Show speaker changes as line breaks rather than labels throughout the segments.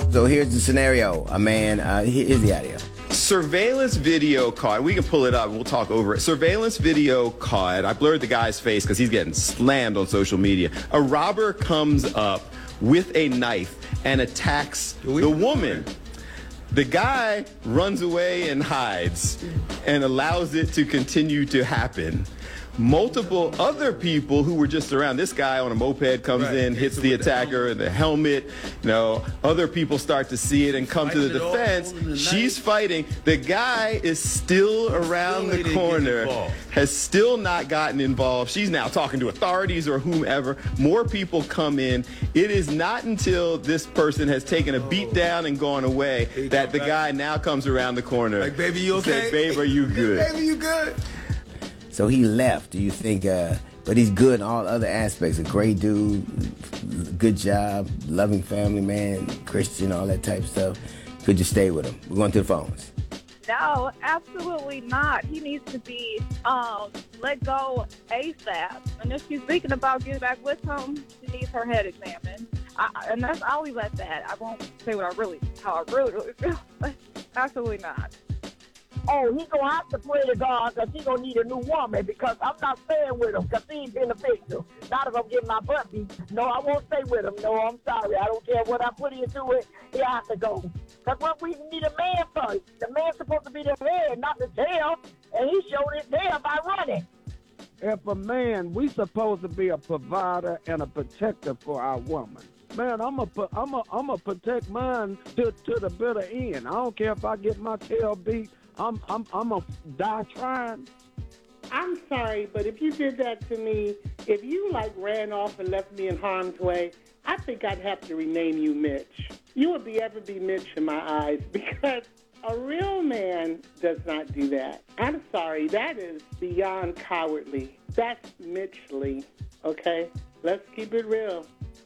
So here's the scenario. A man, here's the audio.
Surveillance video caught. We can pull it up. We'll talk over it. Surveillance video caught. I blurred the guy's face because he's getting slammed on social media. A robber comes up with a knife and attacks the woman. The guy runs away and hides and allows it to continue to happen. Multiple other people who were just around. This guy on a moped comes in, hits the attacker in the helmet. You know, other people start to see it and come to the defense. She's fighting. The guy is still around the corner, has still not gotten involved. She's now talking to authorities or whomever. More people come in. It is not until this person has taken a beat down and gone away that the guy now comes around the corner.
Like, baby, you okay?
Say, babe, are you good?
Baby, you good?
So he left. Do you think, but he's good in all other aspects. A great dude, good job, loving family man, Christian, all that type of stuff. Could you stay with him? We're going to the phones.
No, absolutely not. He needs to be let go ASAP. And if she's thinking about getting back with him, she needs her head examined. And I'll leave it at that. I won't say how I really feel. But absolutely not.
Oh, he gonna have to pray to God because he gonna need a new woman because I'm not staying with him because he ain't beneficial. Not if I'm getting my butt beat. No, I won't stay with him. No, I'm sorry. I don't care what I put into it. He has to go. Because what we need a man first. The man's supposed to be the head, not the tail. And he showed his tail by running.
If a man, we supposed to be a provider and a protector for our woman. Man, I'm a protect mine to the bitter end. I don't care if I get my tail beat. I'm a die trying.
I'm sorry, but if you did that to me, if you ran off and left me in harm's way, I think I'd have to rename you Mitch. You would ever be Mitch in my eyes because a real man does not do that. I'm sorry, that is beyond cowardly. That's Mitchly, okay? Let's keep it real.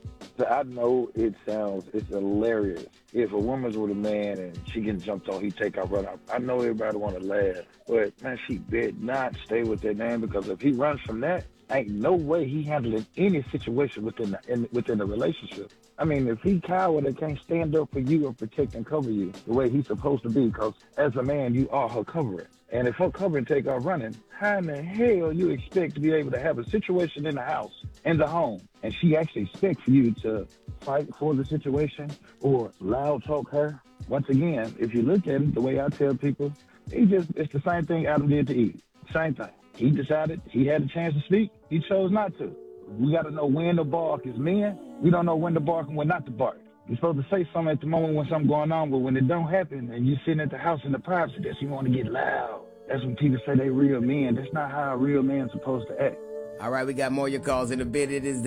I know it's hilarious. If a woman's with a man and she gets jumped on, he take out run out. I know everybody want to laugh, but man, she did not stay with that man because if he runs from that, ain't no way he handling any situation within the relationship. I mean, if he coward and can't stand up for you or protect and cover you the way he's supposed to be, because as a man, you are her covering. And if her covering take off running, how in the hell you expect to be able to have a situation in the house, in the home, and she actually expects you to fight for the situation or loud talk her? Once again, if you look at it, the way I tell people, it's the same thing Adam did to Eve. Same thing. He decided he had a chance to speak. He chose not to. We got to know when to bark as men. We don't know when to bark and when not to bark. You're supposed to say something at the moment when something going on, but when it don't happen and you're sitting at the house in the privacy, that's you want to get loud. That's when people say they real men. That's not how a real man's supposed to act.
All right, we got more of your calls in a bit. It is